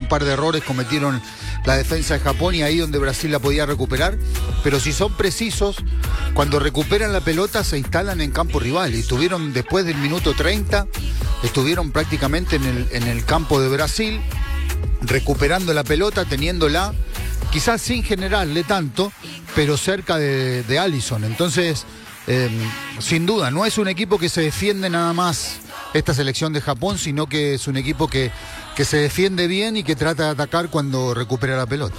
par de errores cometieron la defensa de Japón y ahí donde Brasil la podía recuperar, pero si son precisos, cuando recuperan la pelota se instalan en campo rival y estuvieron después del minuto 30, estuvieron prácticamente en el campo de Brasil, recuperando la pelota, teniéndola, quizás sin generarle tanto, pero cerca de Alisson. Entonces, sin duda, no es un equipo que se defiende nada más esta selección de Japón, sino que es un equipo que se defiende bien y que trata de atacar cuando recupera la pelota.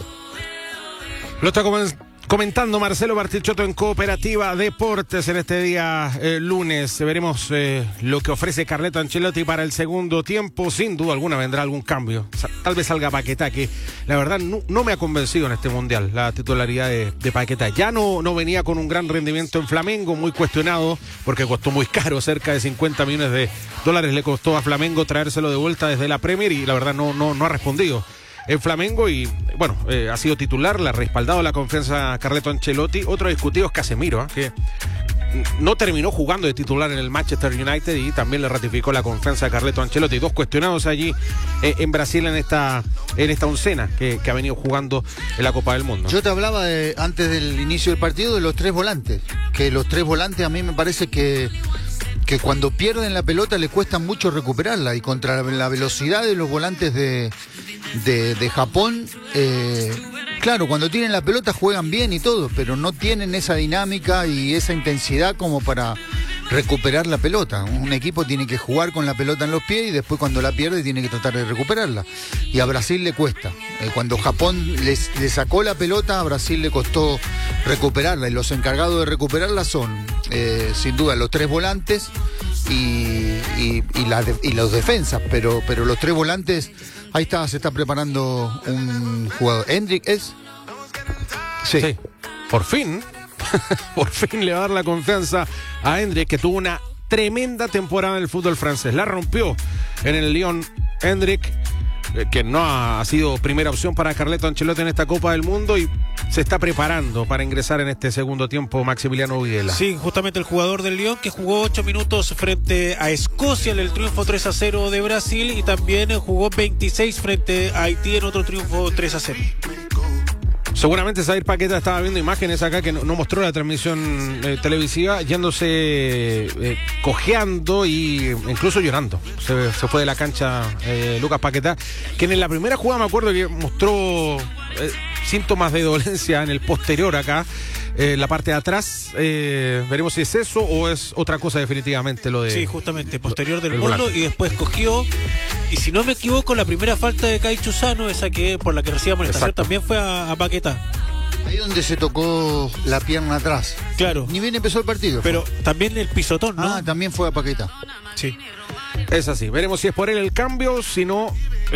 Lo está comentando Marcelo Bartichotto en Cooperativa Deportes en este día lunes. Veremos lo que ofrece Carleto Ancelotti para el segundo tiempo. Sin duda alguna vendrá algún cambio. Tal vez salga Paquetá, que la verdad no me ha convencido en este mundial la titularidad de Paquetá. Ya no venía con un gran rendimiento en Flamengo, muy cuestionado porque costó muy caro, cerca de 50 millones de dólares le costó a Flamengo traérselo de vuelta desde la Premier y la verdad no ha respondido en Flamengo y bueno, ha sido titular, le ha respaldado la confianza a Carleto Ancelotti. Otro discutido es Casemiro, que no terminó jugando de titular en el Manchester United y también le ratificó la confianza a Carleto Ancelotti. Dos cuestionados allí en Brasil en esta oncena que ha venido jugando en la Copa del Mundo. Yo te hablaba antes del inicio del partido de los tres volantes, que los tres volantes a mí me parece que cuando pierden la pelota le cuesta mucho recuperarla y contra la velocidad de los volantes de Japón, claro, cuando tienen la pelota juegan bien y todo, pero no tienen esa dinámica y esa intensidad como para recuperar la pelota. Un equipo tiene que jugar con la pelota en los pies y después cuando la pierde tiene que tratar de recuperarla. Y a Brasil le cuesta. Cuando Japón le sacó la pelota, a Brasil le costó recuperarla. Y los encargados de recuperarla son, sin duda, los tres volantes y los defensas. Pero los tres volantes, ahí está, se está preparando un jugador. ¿Endrick es? Sí. Por fin. Por fin le va a dar la confianza a Endrick, que tuvo una tremenda temporada en el fútbol francés. La rompió en el Lyon. Endrick, que no ha sido primera opción para Carleto Ancelotti en esta Copa del Mundo y se está preparando para ingresar en este segundo tiempo Maximiliano Videla. Sí, justamente el jugador del Lyon que jugó 8 minutos frente a Escocia en el triunfo 3-0 de Brasil y también jugó 26 frente a Haití en otro triunfo 3-0. Seguramente Zaire Paquetá estaba viendo imágenes acá que no mostró la transmisión televisiva, yéndose cojeando y incluso llorando. Se fue de la cancha Lucas Paquetá, quien en la primera jugada me acuerdo que mostró síntomas de dolencia en el posterior acá, la parte de atrás. Veremos si es eso o es otra cosa definitivamente lo de... Sí, justamente, posterior del muslo y después cogió. Y si no me equivoco, la primera falta de Kai Chusano, esa que por la que recibe amonestación, también fue a Paquetá. Ahí donde se tocó la pierna atrás. Claro. Ni bien empezó el partido. Pero también el pisotón, ¿no? Ah, también fue a Paquetá. Sí. Es así. Veremos si es por él el cambio, si no...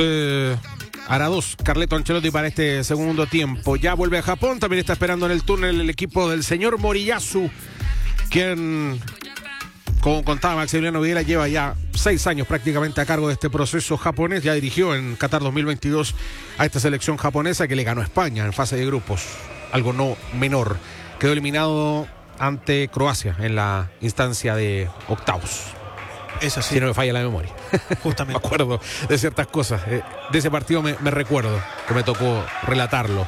hará dos Carleto Ancelotti para este segundo tiempo. Ya vuelve a Japón, también está esperando en el túnel el equipo del señor Moriyasu, quien, como contaba Maximiliano Videla, lleva ya 6 años prácticamente a cargo de este proceso japonés. Ya dirigió en Qatar 2022 a esta selección japonesa que le ganó a España en fase de grupos, algo no menor. Quedó eliminado ante Croacia en la instancia de octavos. Es así. Si no me falla la memoria. Justamente. Me acuerdo de ciertas cosas. De ese partido me recuerdo, que me tocó relatarlo.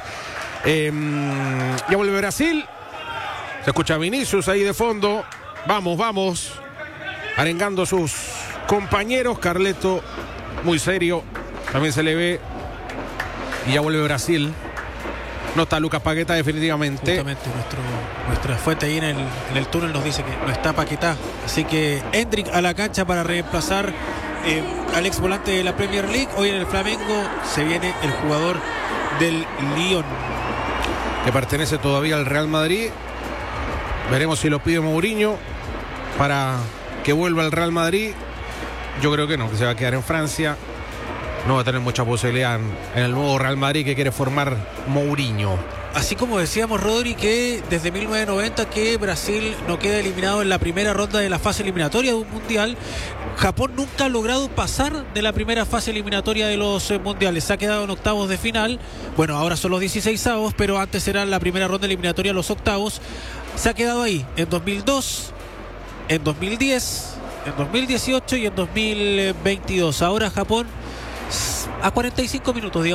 Ya vuelve Brasil. Se escucha a Vinicius ahí de fondo. Vamos. Arengando a sus compañeros. Carleto, muy serio. También se le ve. Y ya vuelve Brasil. No está Lucas Paquetá definitivamente. Justamente nuestra fuente ahí en el túnel nos dice que no está Paquetá. Así que Endrick a la cancha para reemplazar al ex volante de la Premier League. Hoy en el Flamengo se viene el jugador del Lyon, que pertenece todavía al Real Madrid. Veremos si lo pide Mourinho para que vuelva al Real Madrid. Yo creo que no, que se va a quedar en Francia. No va a tener mucha posibilidad en el nuevo Real Madrid que quiere formar Mourinho. Así como decíamos, Rodri, que desde 1990 que Brasil no queda eliminado en la primera ronda de la fase eliminatoria de un mundial. Japón nunca ha logrado pasar de la primera fase eliminatoria de los mundiales. Se ha quedado en octavos de final. Bueno, ahora son los 16avos, pero antes era la primera ronda eliminatoria, los octavos. Se ha quedado ahí en 2002, en 2010, en 2018 y en 2022. Ahora Japón a 45 minutos, digamos.